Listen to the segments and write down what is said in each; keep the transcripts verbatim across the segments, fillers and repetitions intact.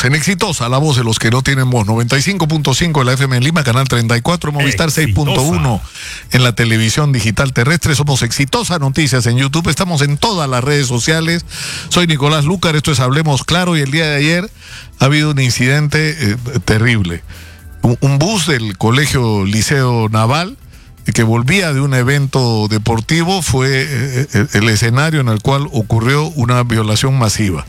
Continuamos en Exitosa, la voz de los que no tienen voz. noventa y cinco punto cinco de la F M en Lima, canal treinta y cuatro, Movistar seis punto uno en la televisión digital terrestre. Somos Exitosa Noticias en YouTube. Estamos en todas las redes sociales. Soy Nicolás Lucar, esto es Hablemos Claro, y el día de ayer ha habido un incidente eh, terrible. Un, un bus del Colegio Liceo Naval que volvía de un evento deportivo fue eh, el escenario en el cual ocurrió una violación masiva.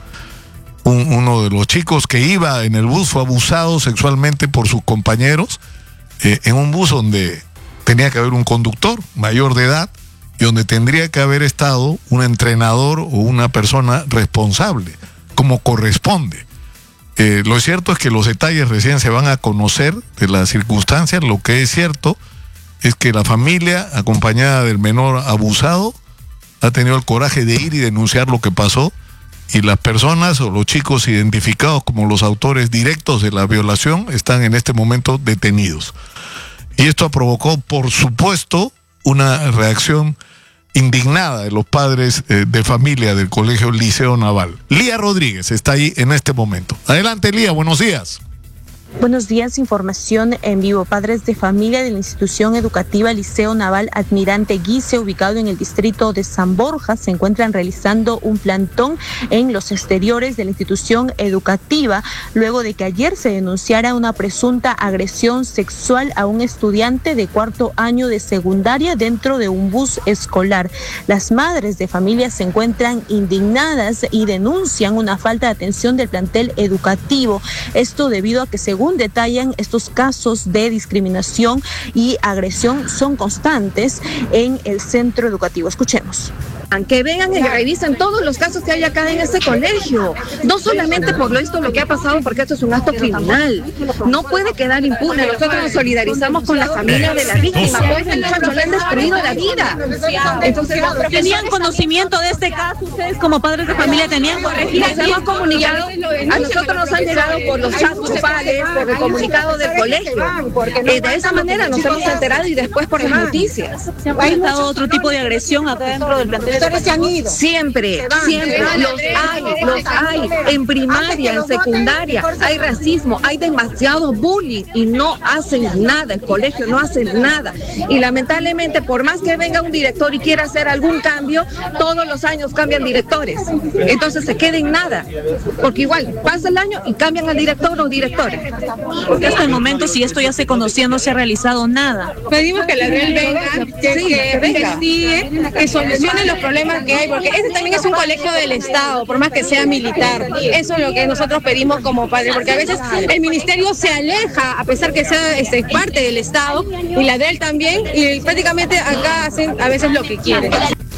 Un, uno de los chicos que iba en el bus fue abusado sexualmente por sus compañeros eh, en un bus donde tenía que haber un conductor mayor de edad y donde tendría que haber estado un entrenador o una persona responsable, como corresponde. Eh, lo cierto es que los detalles recién se van a conocer de las circunstancias. Lo que es cierto es que la familia, acompañada del menor abusado, ha tenido el coraje de ir y denunciar lo que pasó, y las personas o los chicos identificados como los autores directos de la violación están en este momento detenidos. Y esto provocó, por supuesto, una reacción indignada de los padres eh, de familia del Colegio Liceo Naval. Lía Rodríguez está ahí en este momento. Adelante, Lía, buenos días. Buenos días, información en vivo. Padres de familia de la institución educativa Liceo Naval Almirante Guise, ubicado en el distrito de San Borja, se encuentran realizando un plantón en los exteriores de la institución educativa, luego de que ayer se denunciara una presunta agresión sexual a un estudiante de cuarto año de secundaria dentro de un bus escolar. Las madres de familia se encuentran indignadas y denuncian una falta de atención del plantel educativo. Esto debido a que, según Según detallan, estos casos de discriminación y agresión son constantes en el centro educativo. Escuchemos. Que vengan y revisen todos los casos que hay acá en este colegio, no solamente por lo esto lo que ha pasado, porque esto es un acto criminal, no puede quedar impune. Nosotros nos solidarizamos con la familia de la víctima, pues el muchacho le han destruido la vida. Entonces, ¿tenían conocimiento de este caso ustedes como padres de familia? ¿Tenían Nos hemos comunicado, a nosotros nos han llegado por los chats grupales, por el comunicado del colegio. Eh, de esa manera nos hemos enterado y después por las noticias. ¿Se ha presentado otro tipo de agresión acá dentro del plantel? Se han ido. Siempre, siempre, los hay, los hay, en primaria, en secundaria, hay racismo, hay demasiado bullying y no hacen nada, el colegio no hace nada. Y lamentablemente, por más que venga un director y quiera hacer algún cambio, todos los años cambian directores. Entonces se queda en nada, porque igual pasa el año y cambian al director o directora. Porque hasta el momento, si esto ya se conocía, no se ha realizado nada. Pedimos que la D E L venga, que, sí, que venga. investigue, que solucione los problemas que hay, porque este también es un colegio del Estado, por más que sea militar. Eso es lo que nosotros pedimos como padres, porque a veces el ministerio se aleja, a pesar que sea este, parte del Estado, y la D E L también, y prácticamente acá hacen a veces lo que quieren.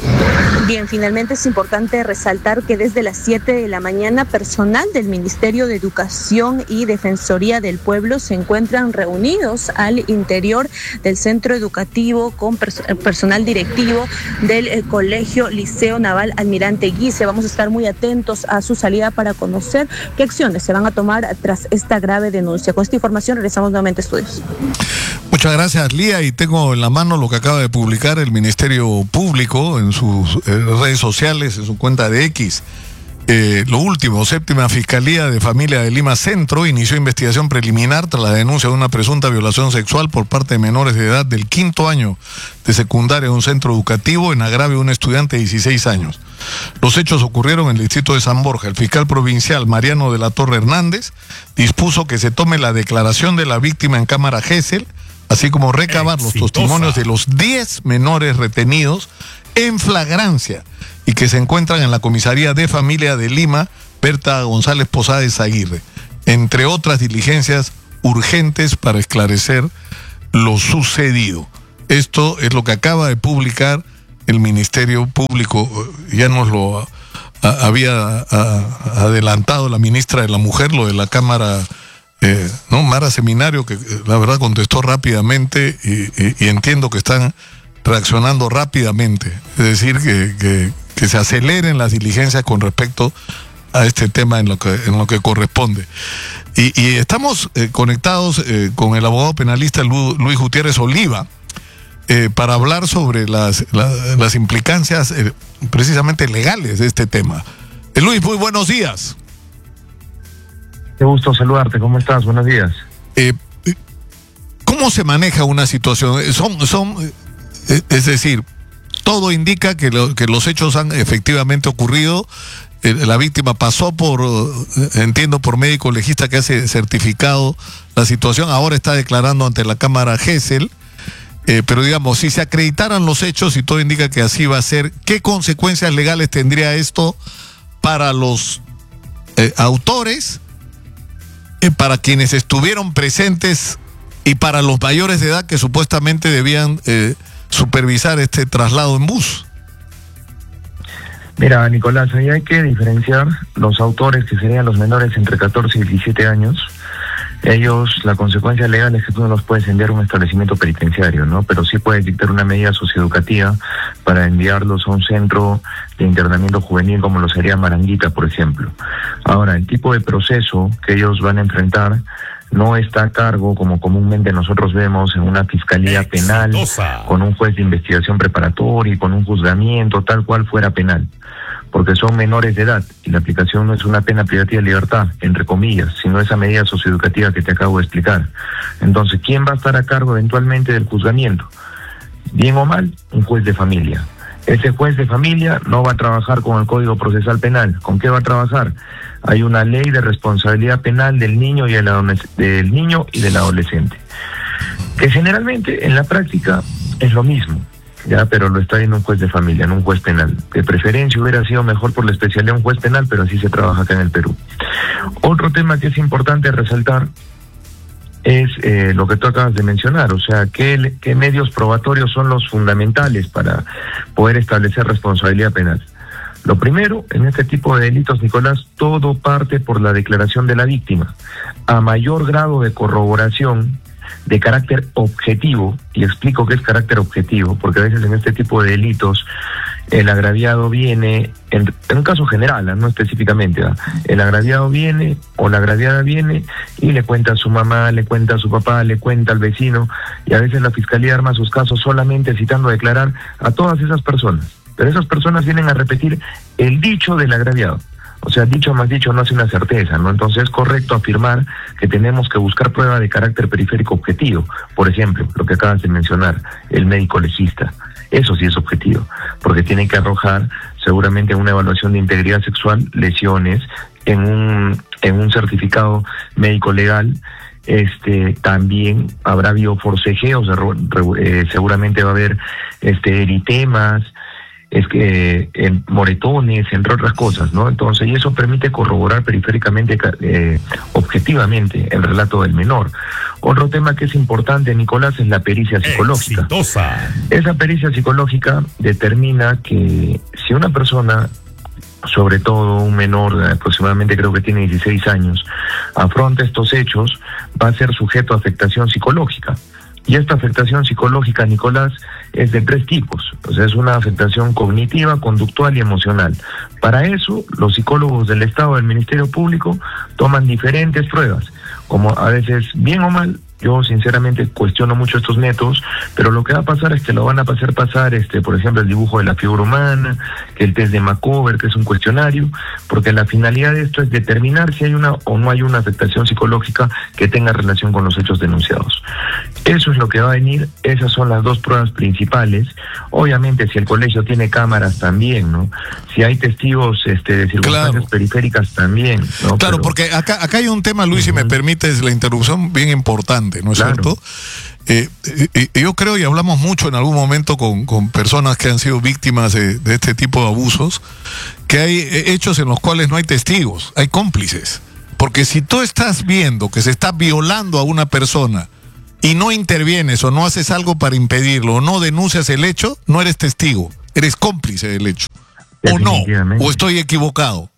Bien, finalmente es importante resaltar que desde las siete de la mañana personal del Ministerio de Educación y Defensoría del Pueblo se encuentran reunidos al interior del centro educativo con pers- personal directivo del eh, Colegio Liceo Naval Almirante Guise. Vamos a estar muy atentos a su salida para conocer qué acciones se van a tomar tras esta grave denuncia. Con esta información regresamos nuevamente a estudios. Muchas gracias, Lía, y tengo en la mano lo que acaba de publicar el Ministerio Público en sus eh, redes sociales, en su cuenta de X. Eh, lo último, séptima Fiscalía de Familia de Lima Centro inició investigación preliminar tras la denuncia de una presunta violación sexual por parte de menores de edad del quinto año de secundaria de un centro educativo en agravio de un estudiante de dieciséis años. Los hechos ocurrieron en el distrito de San Borja. El fiscal provincial Mariano de la Torre Hernández dispuso que se tome la declaración de la víctima en cámara Gesell, así como recabar los testimonios de los diez menores retenidos en flagrancia y que se encuentran en la comisaría de familia de Lima, Berta González Posadas Aguirre, entre otras diligencias urgentes para esclarecer lo sucedido. Esto es lo que acaba de publicar el Ministerio Público. Ya nos lo a, a, había a, adelantado la ministra de la Mujer, lo de la Cámara, eh, ¿no? Mara Seminario, que la verdad contestó rápidamente y, y, y entiendo que están reaccionando rápidamente. Es decir, que, que, que se aceleren las diligencias con respecto a este tema en lo que, en lo que corresponde. Y, y estamos eh, conectados eh, con el abogado penalista Lu, Luis Gutiérrez Oliva eh, para hablar sobre las, la, las implicancias eh, precisamente legales de este tema. Eh, Luis, muy buenos días. Qué gusto saludarte, ¿cómo estás? Buenos días. Eh, ¿Cómo se maneja una situación? Son, son, eh, es decir, todo indica que, lo, que los hechos han efectivamente ocurrido. Eh, la víctima pasó por, eh, entiendo, por médico legista que hace certificado la situación. Ahora está declarando ante la Cámara Gesell. Eh, pero digamos, si se acreditaran los hechos y todo indica que así va a ser, ¿qué consecuencias legales tendría esto para los eh, autores, eh, para quienes estuvieron presentes y para los mayores de edad que supuestamente debían eh, supervisar este traslado en bus? Mira, Nicolás, ahí hay que diferenciar los autores, que serían los menores entre catorce y diecisiete años. Ellos, la consecuencia legal es que tú no los puedes enviar a un establecimiento penitenciario, ¿no? Pero sí puedes dictar una medida socioeducativa para enviarlos a un centro de internamiento juvenil como lo sería Maranguita, por ejemplo. Ahora, el tipo de proceso que ellos van a enfrentar no está a cargo, como comúnmente nosotros vemos, en una fiscalía penal, con un juez de investigación preparatoria y con un juzgamiento, tal cual fuera penal, porque son menores de edad y la aplicación no es una pena privativa de libertad, entre comillas, sino esa medida socioeducativa que te acabo de explicar. Entonces, ¿quién va a estar a cargo eventualmente del juzgamiento? Bien o mal, un juez de familia. Ese juez de familia no va a trabajar con el Código Procesal Penal. ¿Con qué va a trabajar? Hay una ley de responsabilidad penal del niño y el del niño y del adolescente, que generalmente en la práctica es lo mismo, ya, pero lo está viendo un juez de familia, no un juez penal. De preferencia hubiera sido mejor por la especialidad un juez penal, pero así se trabaja acá en el Perú. Otro tema que es importante resaltar es eh, lo que tú acabas de mencionar, o sea, ¿qué, qué medios probatorios son los fundamentales para poder establecer responsabilidad penal? Lo primero, en este tipo de delitos, Nicolás, todo parte por la declaración de la víctima. A mayor grado de corroboración de carácter objetivo, y explico qué es carácter objetivo, porque a veces en este tipo de delitos el agraviado viene, en, en un caso general, ¿eh? no específicamente, ¿eh? el agraviado viene o la agraviada viene y le cuenta a su mamá, le cuenta a su papá, le cuenta al vecino, y a veces la fiscalía arma sus casos solamente citando a declarar a todas esas personas, pero esas personas vienen a repetir el dicho del agraviado. O sea, dicho más dicho no hace una certeza, ¿no? Entonces es correcto afirmar que tenemos que buscar prueba de carácter periférico objetivo. Por ejemplo, lo que acabas de mencionar, el médico legista. Eso sí es objetivo, porque tiene que arrojar seguramente una evaluación de integridad sexual, lesiones, en un, en un certificado médico legal. Este, también habrá bioforcejeos, eh, seguramente va a haber este, eritemas, es que en moretones, entre otras cosas, ¿no? Entonces, y eso permite corroborar periféricamente, eh, objetivamente, el relato del menor. Otro tema que es importante, Nicolás, es la pericia psicológica. Exitosa. Esa pericia psicológica determina que si una persona, sobre todo un menor, aproximadamente creo que tiene dieciséis años, afronta estos hechos, va a ser sujeto a afectación psicológica. Y esta afectación psicológica, Nicolás, es de tres tipos. O sea, es una afectación cognitiva, conductual y emocional. Para eso, los psicólogos del Estado, del Ministerio Público, toman diferentes pruebas, como a veces, bien o mal, yo sinceramente cuestiono mucho estos métodos, pero lo que va a pasar es que lo van a hacer pasar, este, por ejemplo, el dibujo de la figura humana, que el test de Macover, que es un cuestionario, porque la finalidad de esto es determinar si hay una o no hay una afectación psicológica que tenga relación con los hechos denunciados. Eso es lo que va a venir, esas son las dos pruebas principales. Obviamente, si el colegio tiene cámaras también, ¿no? Si hay testigos este, de circunstancias claro. periféricas también, ¿no? Claro, pero, porque acá, acá hay un tema, Luis, uh-huh. si me permites la interrupción, bien importante. ¿No es claro. cierto? Eh, eh, yo creo, y hablamos mucho en algún momento con, con personas que han sido víctimas de, de este tipo de abusos, que hay hechos en los cuales no hay testigos, hay cómplices. Porque si tú estás viendo que se está violando a una persona y no intervienes o no haces algo para impedirlo o no denuncias el hecho, no eres testigo, eres cómplice del hecho. ¿O no? ¿O estoy equivocado?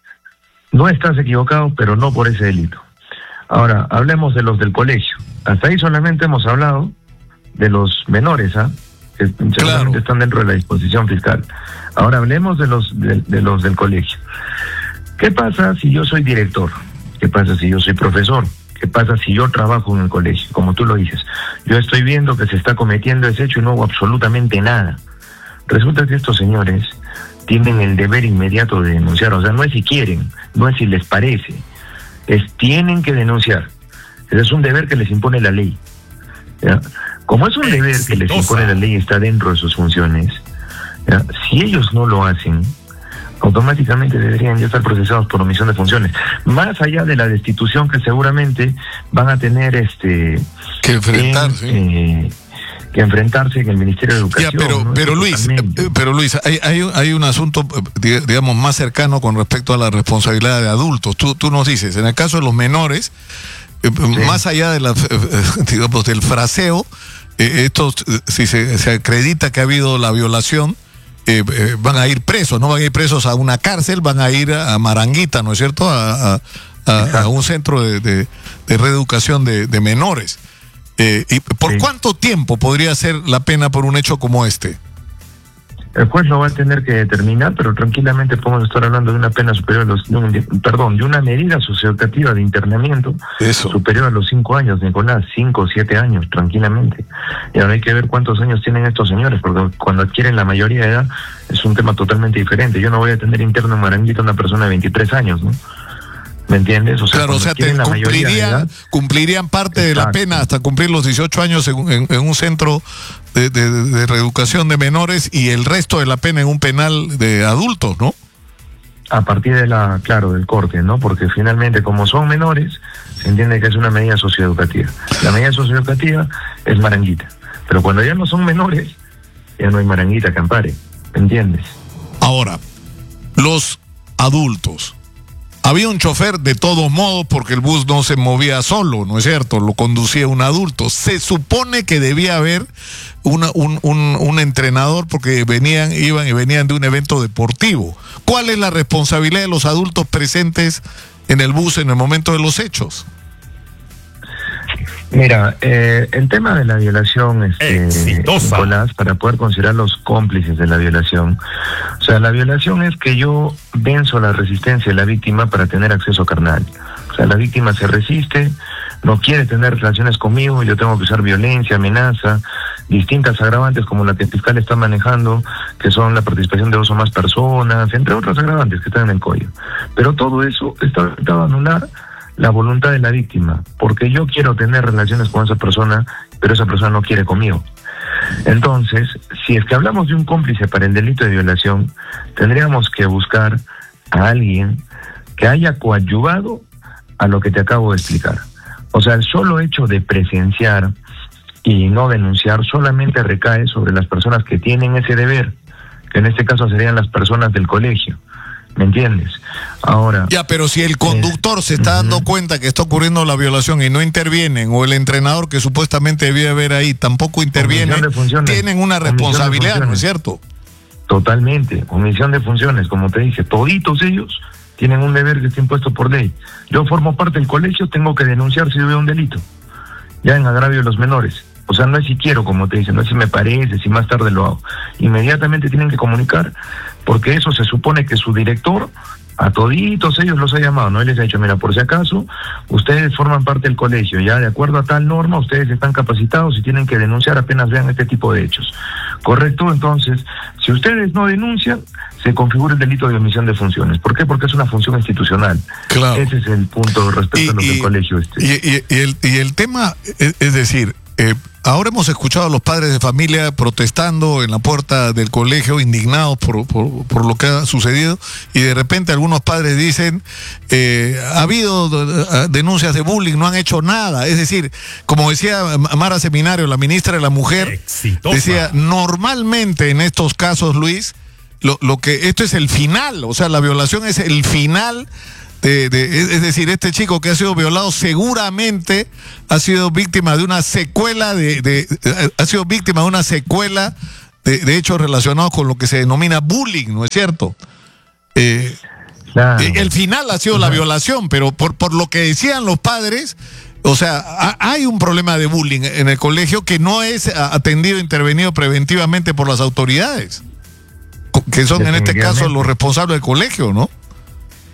No estás equivocado, pero no por ese delito. Ahora, hablemos de los del colegio. Hasta ahí solamente hemos hablado de los menores, ¿ah? ¿eh? Que seguramente claro. están dentro de la disposición fiscal. Ahora hablemos de los de, de los del colegio. ¿Qué pasa si yo soy director? ¿Qué pasa si yo soy profesor? ¿Qué pasa si yo trabajo en el colegio? Como tú lo dices, yo estoy viendo que se está cometiendo ese hecho y no hago absolutamente nada. Resulta que estos señores tienen el deber inmediato de denunciar, o sea, no es si quieren, no es si les parece. es tienen que denunciar. Ese es un deber que les impone la ley, ¿ya? Como es un deber que les impone la ley, está dentro de sus funciones, ¿ya? Si ellos no lo hacen, automáticamente deberían ya estar procesados por omisión de funciones, más allá de la destitución que seguramente van a tener este que enfrentar, en, sí. eh, que enfrentarse en el Ministerio de Educación. Ya, pero, ¿no? pero Luis, eh, pero Luis, hay, hay, un, hay un asunto, digamos, más cercano con respecto a la responsabilidad de adultos. Tú, tú nos dices, en el caso de los menores, eh, sí. más allá de la, digamos, del fraseo, eh, estos, si se, se acredita que ha habido la violación, Eh, eh, van a ir presos, no van a ir presos a una cárcel, van a ir a, a Maranguita, ¿no es cierto? A, a, a, a un centro de, de, de reeducación de, de menores. Eh, ¿Y por sí. cuánto tiempo podría ser la pena por un hecho como este? El juez lo va a tener que determinar, pero tranquilamente podemos estar hablando de una pena superior a los, de un, perdón, de una medida socioeducativa de internamiento Eso. superior a los cinco años, Nicolás, cinco o siete años, tranquilamente. Y ahora hay que ver cuántos años tienen estos señores, porque cuando adquieren la mayoría de edad es un tema totalmente diferente. Yo no voy a tener interno en Maranguita a una persona de veintitrés años, ¿no? ¿Me entiendes? O sea, claro, o sea, te cumpliría, edad, cumplirían parte exacto. de la pena hasta cumplir los dieciocho años en, en, en un centro de, de, de reeducación de menores y el resto de la pena en un penal de adultos, ¿no? A partir de la, claro, del corte, ¿no? Porque finalmente, como son menores, se entiende que es una medida socioeducativa. La medida socioeducativa es Maranguita, pero cuando ya no son menores, ya no hay Maranguita que ampare, ¿me entiendes? Ahora, los adultos. Había un chofer de todos modos porque el bus no se movía solo, ¿no es cierto? Lo conducía un adulto. Se supone que debía haber una, un, un, un entrenador porque venían, iban y venían de un evento deportivo. ¿Cuál es la responsabilidad de los adultos presentes en el bus en el momento de los hechos? Mira, eh, el tema de la violación, este, Nicolás, para poder considerar los cómplices de la violación, o sea, la violación es que yo venzo la resistencia de la víctima para tener acceso carnal. O sea, la víctima se resiste, no quiere tener relaciones conmigo, yo tengo que usar violencia, amenaza, distintas agravantes como la que el fiscal está manejando, que son la participación de dos o más personas, entre otros agravantes que están en el código. Pero todo eso está orientado a anular la voluntad de la víctima, porque yo quiero tener relaciones con esa persona, pero esa persona no quiere conmigo. Entonces, si es que hablamos de un cómplice para el delito de violación, tendríamos que buscar a alguien que haya coadyuvado a lo que te acabo de explicar. O sea, el solo hecho de presenciar y no denunciar solamente recae sobre las personas que tienen ese deber, que en este caso serían las personas del colegio. ¿Me entiendes? Ahora... Ya, pero si el conductor eh, se está uh-huh. dando cuenta que está ocurriendo la violación y no intervienen, o el entrenador que supuestamente debía haber ahí tampoco interviene, tienen una responsabilidad, ¿no es cierto? Totalmente, omisión de funciones, como te dije, toditos ellos tienen un deber que está impuesto por ley. Yo formo parte del colegio, tengo que denunciar si veo un delito, ya en agravio de los menores. O sea, no es si quiero, como te dicen, no es si me parece, si más tarde lo hago. Inmediatamente tienen que comunicar, porque eso se supone que su director, a toditos ellos los ha llamado, ¿no? Él les ha dicho, mira, por si acaso, ustedes forman parte del colegio, ya de acuerdo a tal norma, ustedes están capacitados y tienen que denunciar apenas vean este tipo de hechos. ¿Correcto? Entonces, si ustedes no denuncian, se configura el delito de omisión de funciones. ¿Por qué? Porque es una función institucional. Claro. Ese es el punto respecto y, a lo del colegio. Este. Y, y, y, el, y el tema, es, es decir... Eh, ahora hemos escuchado a los padres de familia protestando en la puerta del colegio, indignados por, por, por lo que ha sucedido, y de repente algunos padres dicen, eh, ha habido denuncias de bullying, no han hecho nada. Es decir, como decía Mara Seminario, la ministra de la Mujer, Exitosa. decía, normalmente en estos casos, Luis, lo, lo que esto es el final, o sea, la violación es el final. De, de, es decir, este chico que ha sido violado seguramente ha sido víctima de una secuela de, de, de ha sido víctima de una secuela de, de hechos relacionados con lo que se denomina bullying, ¿no es cierto? Eh, claro. El final ha sido uh-huh. la violación, pero por, por lo que decían los padres, o sea, ha, hay un problema de bullying en el colegio que no es atendido, intervenido preventivamente por las autoridades, que son en este caso los responsables del colegio, ¿no?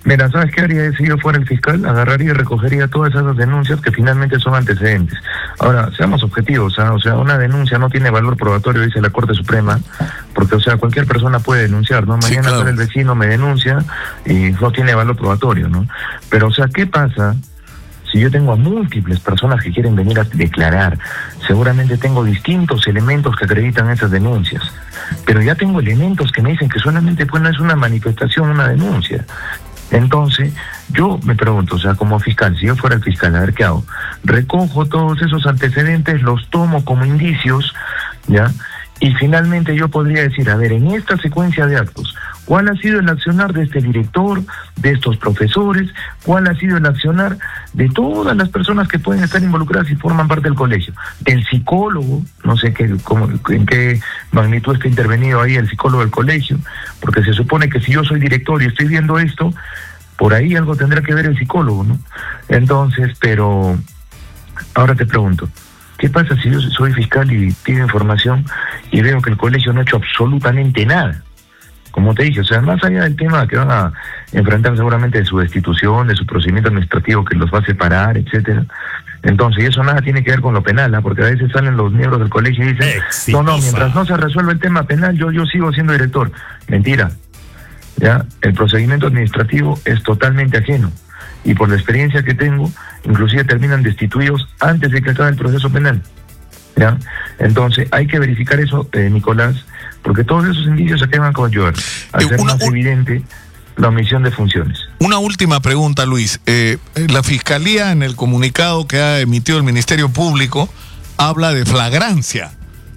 Mira, ¿sabes qué haría si yo fuera el fiscal? Agarraría y recogería todas esas denuncias que finalmente son antecedentes. Ahora, seamos objetivos, ¿eh? O sea, una denuncia no tiene valor probatorio, dice la Corte Suprema, porque, o sea, cualquier persona puede denunciar, ¿no? Mañana sí, claro, el vecino me denuncia y no tiene valor probatorio, ¿no? Pero, o sea, ¿qué pasa si yo tengo a múltiples personas que quieren venir a declarar? Seguramente tengo distintos elementos que acreditan esas denuncias, pero ya tengo elementos que me dicen que solamente pues no es una manifestación, una denuncia. Entonces, yo me pregunto, o sea, como fiscal, si yo fuera el fiscal, a ver qué hago. Recojo todos esos antecedentes, los tomo como indicios, ¿ya? Y finalmente yo podría decir, a ver, en esta secuencia de actos, ¿cuál ha sido el accionar de este director, de estos profesores? ¿Cuál ha sido el accionar de todas las personas que pueden estar involucradas y forman parte del colegio? Del psicólogo, no sé qué, cómo, en qué magnitud está intervenido ahí el psicólogo del colegio, porque se supone que si yo soy director y estoy viendo esto, por ahí algo tendrá que ver el psicólogo, ¿no? Entonces, pero ahora te pregunto, ¿qué pasa si yo soy fiscal y pido información y veo que el colegio no ha hecho absolutamente nada? Como te dije, o sea, más allá del tema que van a enfrentar seguramente de su destitución, de su procedimiento administrativo que los va a separar, etcétera. Entonces, y eso nada tiene que ver con lo penal, ¿eh? Porque a veces salen los miembros del colegio y dicen, Exitosa. no, no, mientras no se resuelva el tema penal, yo, yo sigo siendo director. Mentira. ¿Ya? El procedimiento administrativo es totalmente ajeno. Y por la experiencia que tengo, inclusive terminan destituidos antes de que acabe el proceso penal. ¿Ya? Entonces, hay que verificar eso, eh, Nicolás, porque todos esos indicios se quedan con ayudar a hacer más evidente la omisión de funciones. Una última pregunta, Luis. Eh, la Fiscalía, en el comunicado que ha emitido el Ministerio Público, habla de flagrancia.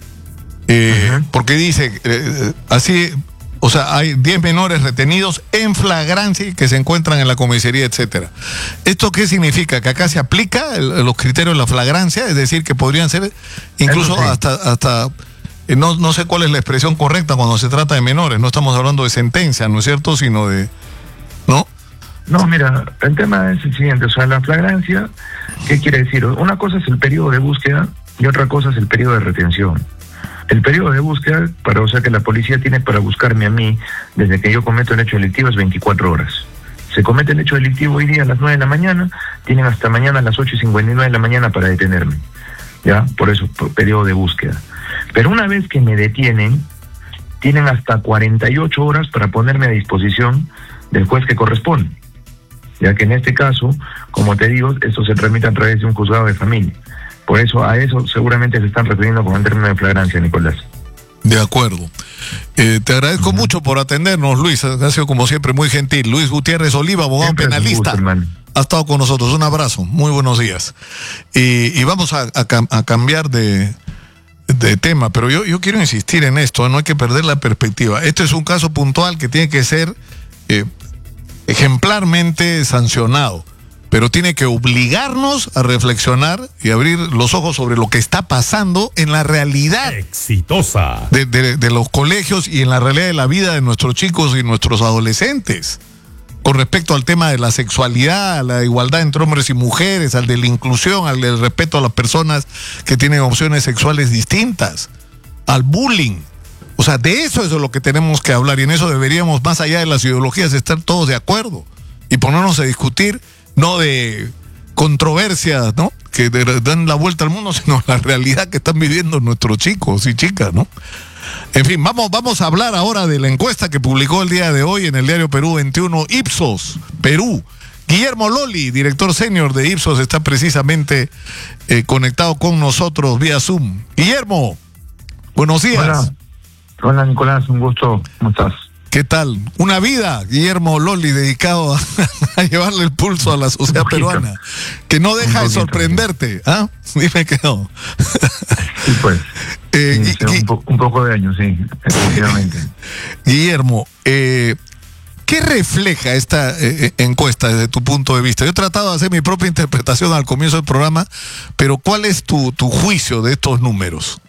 Eh, uh-huh. Porque dice, eh, así... O sea, hay diez menores retenidos en flagrancia que se encuentran en la comisaría, etcétera. ¿Esto qué significa? ¿Que acá se aplica el, los criterios de la flagrancia? Es decir, que podrían ser incluso sí. hasta... hasta eh, no, no sé cuál es la expresión correcta cuando se trata de menores. No estamos hablando de sentencia, ¿no es cierto? Sino de... ¿No? No, mira, el tema es el siguiente. O sea, la flagrancia, ¿qué quiere decir? Una cosa es el periodo de búsqueda y otra cosa es el periodo de retención. El periodo de búsqueda, para, o sea, que la policía tiene para buscarme a mí desde que yo cometo el hecho delictivo es veinticuatro horas. Se comete el hecho delictivo hoy día a las nueve de la mañana, tienen hasta mañana a las ocho y cincuenta y nueve de la mañana para detenerme. ¿Ya? Por eso, por periodo de búsqueda. Pero una vez que me detienen, tienen hasta cuarenta y ocho horas para ponerme a disposición del juez que corresponde. Ya que en este caso, como te digo, esto se tramita a través de un juzgado de familia. Por eso, a eso seguramente se están refiriendo con el término de flagrancia, Nicolás. De acuerdo. Eh, te agradezco uh-huh. mucho por atendernos, Luis. Ha sido como siempre muy gentil. Luis Gutiérrez Oliva, abogado siempre penalista. Gusto, ha estado con nosotros. Un abrazo. Muy buenos días. Y, y vamos a, a, a cambiar de, de tema, pero yo, yo quiero insistir en esto. No hay que perder la perspectiva. Este es un caso puntual que tiene que ser eh, ejemplarmente sancionado, pero tiene que obligarnos a reflexionar y abrir los ojos sobre lo que está pasando en la realidad exitosa de, de, de los colegios y en la realidad de la vida de nuestros chicos y nuestros adolescentes, con respecto al tema de la sexualidad, a la igualdad entre hombres y mujeres, al de la inclusión, al del respeto a las personas que tienen opciones sexuales distintas, al bullying. O sea, de eso es de lo que tenemos que hablar, y en eso deberíamos, más allá de las ideologías, estar todos de acuerdo y ponernos a discutir, no de controversias, ¿no?, que dan la vuelta al mundo, sino la realidad que están viviendo nuestros chicos y chicas, ¿no? En fin, vamos, vamos a hablar ahora de la encuesta que publicó el día de hoy en el diario Perú veintiuno, Ipsos, Perú. Guillermo Loli, director senior de Ipsos, está precisamente eh, conectado con nosotros vía Zoom. Guillermo, buenos días. Hola, Hola Nicolás, un gusto, ¿cómo estás? ¿Qué tal? Una vida, Guillermo Loli, dedicado a, a llevarle el pulso a la sociedad peruana, que no deja de sorprenderte. ¿Ah? Dime que no. Sí, pues. Eh, sí, un, po un poco de años, sí, efectivamente. Guillermo, eh, ¿qué refleja esta eh, encuesta desde tu punto de vista? Yo he tratado de hacer mi propia interpretación al comienzo del programa, pero ¿cuál es tu, tu juicio de estos números?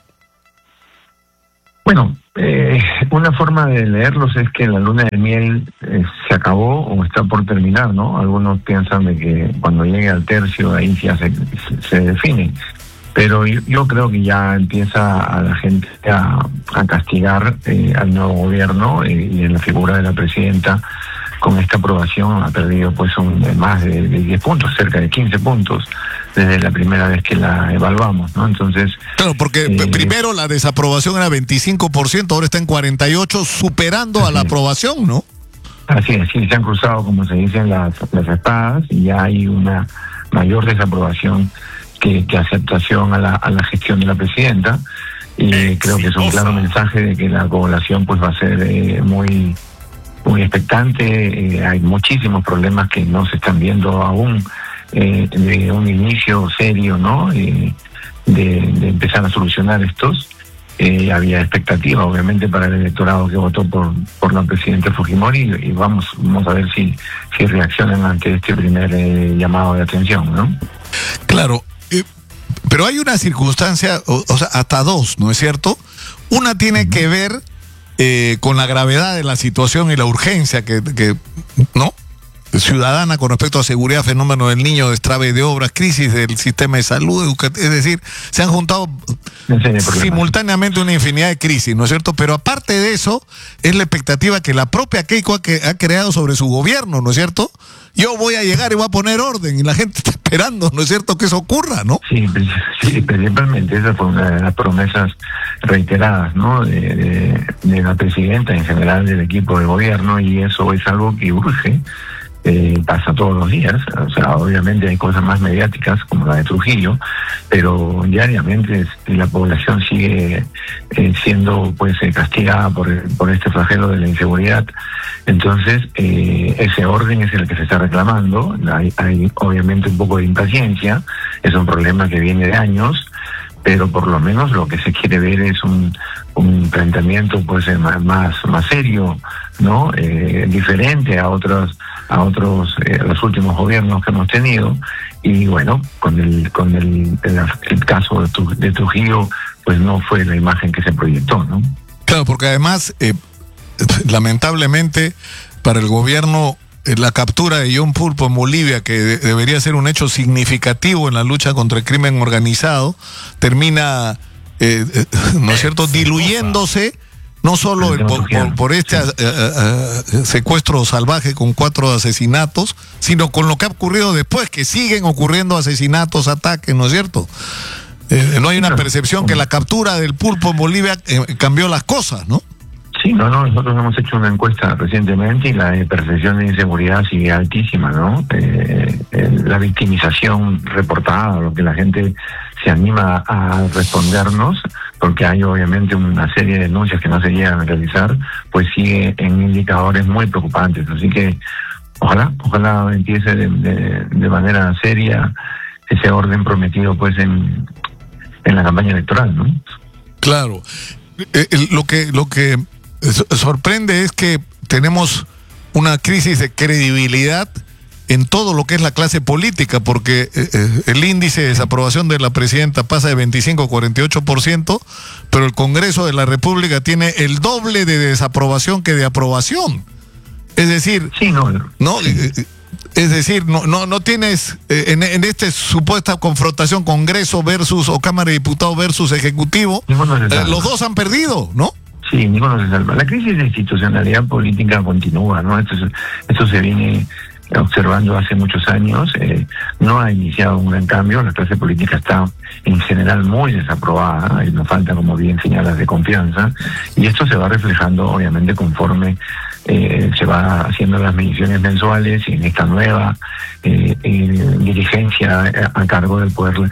Bueno, eh, una forma de leerlos es que la luna de miel eh, se acabó o está por terminar, ¿no? Algunos piensan de que cuando llegue al tercio ahí ya se, se define. Pero yo, yo creo que ya empieza a la gente a, a castigar eh, al nuevo gobierno eh, y en la figura de la presidenta con esta aprobación ha perdido pues un, más de, de diez puntos, cerca de quince puntos, desde la primera vez que la evaluamos, ¿no? Entonces... Claro, porque eh, primero la desaprobación era veinticinco por ciento, ahora está en cuarenta y ocho por ciento, superando a la aprobación, ¿no? Así es, sí, se han cruzado, como se dicen, las, las espadas, y ya hay una mayor desaprobación que, que aceptación a la, a la gestión de la presidenta, y eh, creo que es un claro mensaje de que la población pues va a ser eh, muy... muy expectante. Eh, hay muchísimos problemas que no se están viendo aún, eh, de un inicio serio, ¿no? Eh, de, de empezar a solucionar estos. Eh, había expectativa, obviamente, para el electorado que votó por por la presidenta Fujimori, y, y vamos vamos a ver si si reaccionan ante este primer eh, llamado de atención, ¿no? Claro, eh, pero hay una circunstancia, o, o sea, hasta dos, ¿no es cierto? Una tiene uh-huh. que ver Eh, con la gravedad de la situación y la urgencia que, que no ciudadana con respecto a seguridad, fenómeno del niño, destrave de obras, crisis del sistema de salud, es decir, se han juntado simultáneamente una infinidad de crisis, ¿no es cierto? Pero aparte de eso, es la expectativa que la propia Keiko ha, que, ha creado sobre su gobierno, ¿no es cierto? Yo voy a llegar y voy a poner orden, y la gente está esperando, ¿no es cierto?, que eso ocurra, ¿no? Sí, sí, principalmente esa fue una de las promesas reiteradas, ¿no?, de, de, de la presidenta, en general del equipo de gobierno, y eso es algo que urge. Eh, pasa todos los días, o sea, obviamente hay cosas más mediáticas como la de Trujillo, pero diariamente la población sigue eh, siendo pues eh, castigada por, por este flagelo de la inseguridad. Entonces eh, ese orden es el que se está reclamando. Hay, hay obviamente un poco de impaciencia, es un problema que viene de años, pero por lo menos lo que se quiere ver es un, un planteamiento pues eh, más, más más serio, ¿no? Eh, diferente a otros a otros eh, los últimos gobiernos que hemos tenido. Y bueno, con el con el, el, el caso de, tu, de Trujillo, pues no fue la imagen que se proyectó, ¿no? Claro, porque además eh, lamentablemente para el gobierno eh, la captura de John Pulpo en Bolivia, que de, debería ser un hecho significativo en la lucha contra el crimen organizado, termina eh, eh, ¿no es cierto?, diluyéndose no solo el, por, por, por este uh, uh, secuestro salvaje con cuatro asesinatos, sino con lo que ha ocurrido después, que siguen ocurriendo asesinatos, ataques, ¿no es cierto? Eh, no hay una percepción que la captura del Pulpo en Bolivia eh, cambió las cosas, ¿no? Sí, no, no, nosotros hemos hecho una encuesta recientemente y la percepción de inseguridad sigue altísima, ¿no? Eh, eh, la victimización reportada, lo que la gente se anima a respondernos, porque hay obviamente una serie de denuncias que no se llegan a realizar, pues sigue en indicadores muy preocupantes. Así que ojalá, ojalá empiece de, de, de manera seria ese orden prometido pues en, en la campaña electoral, ¿no? Claro. Eh, lo que, lo que sorprende es que tenemos una crisis de credibilidad en todo lo que es la clase política, porque eh, el índice de desaprobación de la presidenta pasa de veinticinco a cuarenta y ocho por ciento, pero el Congreso de la República tiene el doble de desaprobación que de aprobación. Es decir, sí, no, no sí. Es decir, no no no tienes eh, en, en esta supuesta confrontación Congreso versus o Cámara de Diputados versus Ejecutivo, eh, los dos han perdido, ¿no? Sí, ninguno se salva. La crisis de institucionalidad política continúa, ¿no? Esto, es, esto se viene observando hace muchos años, eh, no ha iniciado un gran cambio, la clase política está en general muy desaprobada, y nos falta, como bien señalas, de confianza, y esto se va reflejando obviamente conforme eh, se va haciendo las mediciones mensuales y en esta nueva eh, eh, dirigencia a, a cargo del poder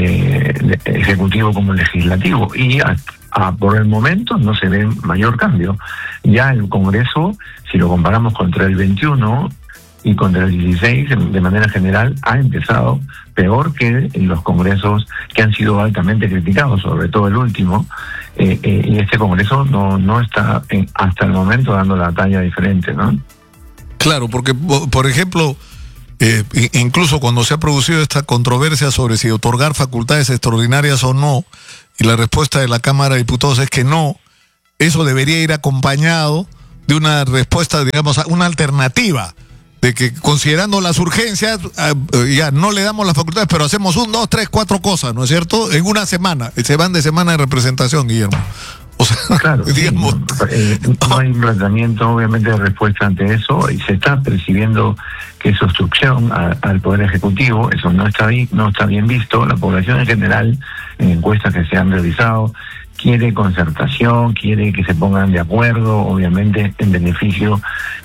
eh, ejecutivo como legislativo, y a, a, por el momento no se ve mayor cambio. Ya el Congreso, si lo comparamos contra el veintiuno y contra el dieciséis, de manera general, ha empezado peor que en los congresos que han sido altamente criticados, sobre todo el último, eh, eh, y este congreso no no está en, hasta el momento dando la talla diferente, ¿no? Claro, porque, por ejemplo, eh, incluso cuando se ha producido esta controversia sobre si otorgar facultades extraordinarias o no, y la respuesta de la Cámara de Diputados es que no, eso debería ir acompañado de una respuesta, digamos, una alternativa, de que considerando las urgencias, eh, ya no le damos las facultades, pero hacemos un, dos, tres, cuatro cosas, ¿no es cierto? En una semana, se van de semana de representación, Guillermo. O sea, claro, digamos, sí, eh, no hay un planteamiento obviamente de respuesta ante eso, y se está percibiendo que es obstrucción a, al Poder Ejecutivo. Eso no está bien, no está bien visto. La población en general, en encuestas que se han realizado, quiere concertación, quiere que se pongan de acuerdo, obviamente en beneficio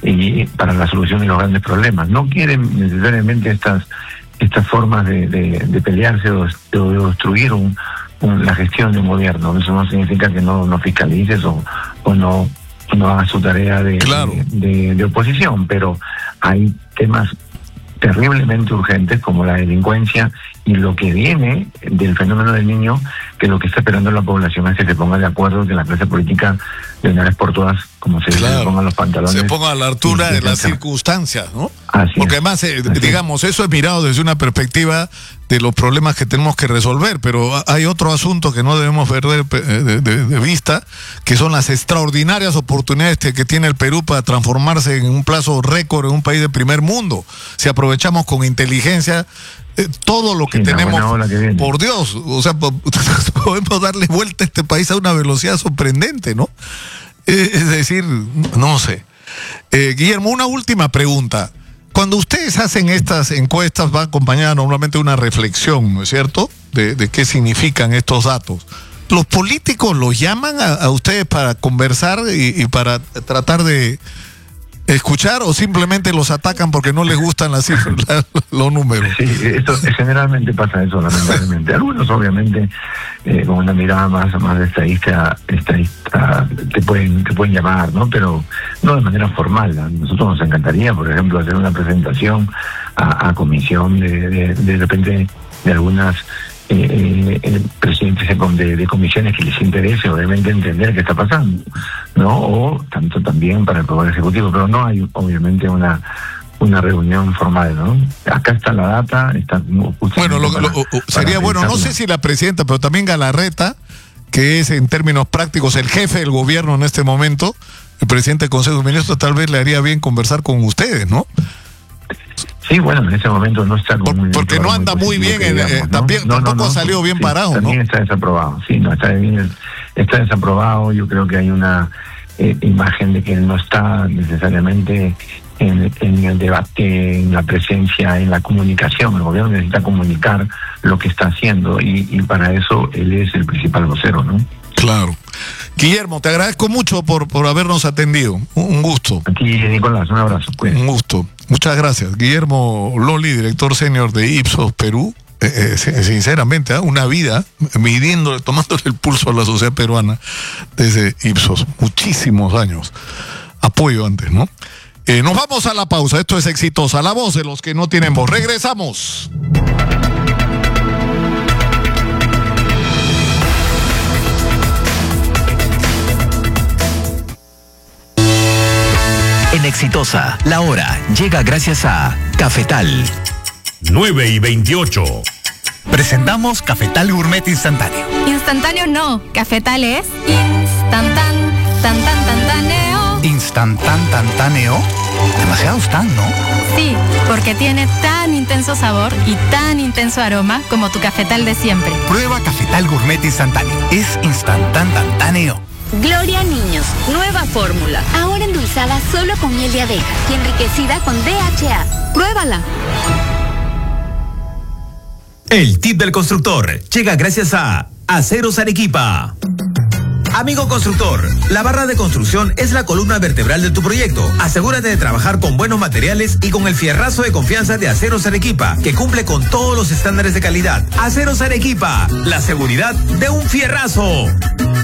y para la solución de los grandes problemas. No quieren necesariamente estas estas formas de, de, de pelearse o de, de obstruir un, un, la gestión de un gobierno. Eso no significa que no, no fiscalices o, o no, no hagas su tarea de, claro. de, de, de oposición, pero hay temas terriblemente urgentes como la delincuencia y lo que viene del fenómeno del niño, que lo que está esperando la población es que se ponga de acuerdo, que la clase política de una vez por todas, como se claro, dice, se pongan los pantalones. Se ponga a la altura de las circunstancias, ¿no? Así Porque es. además, eh, Así digamos, eso es mirado desde una perspectiva de los problemas que tenemos que resolver, pero hay otro asunto que no debemos perder de, de, de vista, que son las extraordinarias oportunidades que tiene el Perú para transformarse en un plazo récord en un país de primer mundo. Si aprovechamos con inteligencia eh, todo lo que sí, tenemos, que por Dios, o sea, podemos darle vuelta a este país a una velocidad sorprendente, ¿no? Eh, es decir, no sé. Eh, Guillermo, una última pregunta. Cuando ustedes hacen estas encuestas va acompañada normalmente de una reflexión, ¿no es cierto?, de, de qué significan estos datos. ¿Los políticos los llaman a, a ustedes para conversar y, y para tratar de escuchar, o simplemente los atacan porque no les gustan las cifras, la, los números? Sí, esto, generalmente pasa eso, lamentablemente. Algunos, obviamente, eh, con una mirada más, más de estadista, estadista te pueden, te pueden llamar, ¿no? Pero no de manera formal. A nosotros nos encantaría, por ejemplo, hacer una presentación a, a comisión de, de, de repente de algunas eh, eh, presidentes de, de comisiones que les interese, obviamente, entender qué está pasando, ¿no? O tanto también para el Poder Ejecutivo, pero no hay, obviamente, una una reunión formal, ¿no? Acá está la data, está... Bueno, lo, lo, lo, sería bueno, no sé si la presidenta, pero también Galarreta, que es en términos prácticos el jefe del gobierno en este momento, el presidente del Consejo de Ministros, tal vez le haría bien conversar con ustedes, ¿no? Sí, bueno, en ese momento no está... Por, muy, porque no anda muy bien, en, digamos, ¿no? También, no, tampoco no, no, ha salido bien sí, parado, también ¿no? Está desaprobado, sí, no, está bien, está desaprobado. Yo creo que hay una eh, imagen de que él no está necesariamente en, en el debate, en la presencia, en la comunicación. El gobierno necesita comunicar lo que está haciendo y, y para eso él es el principal vocero, ¿no? Claro. Guillermo, te agradezco mucho por, por habernos atendido. Un, un gusto. A ti, Nicolás, un abrazo. Cuídate. Un gusto. Muchas gracias. Guillermo Loli, director senior de Ipsos Perú. Eh, eh, sinceramente, ¿eh? una vida midiendo, tomándole el pulso a la sociedad peruana desde Ipsos. Muchísimos años. Apoyo antes, ¿no? Eh, nos vamos a la pausa. Esto es Exitosa, la voz de los que no tienen voz. Regresamos. En Exitosa, la hora llega gracias a Cafetal. nueve y veintiocho. Presentamos Cafetal Gourmet Instantáneo. Instantáneo no, Cafetal es instantan, tan tan tantaneo. Instantan tantáneo. Demasiados tan, ¿no? Sí, porque tiene tan intenso sabor y tan intenso aroma como tu Cafetal de siempre. Prueba Cafetal Gourmet Instantáneo. Es instantan tantáneo. Gloria Niños, nueva fórmula. Ahora endulzada solo con miel de abeja y enriquecida con D H A. ¡Pruébala! El tip del constructor llega gracias a Aceros Arequipa. Amigo constructor, la barra de construcción es la columna vertebral de tu proyecto. Asegúrate de trabajar con buenos materiales y con el fierrazo de confianza de Aceros Arequipa, que cumple con todos los estándares de calidad. Aceros Arequipa, la seguridad de un fierrazo.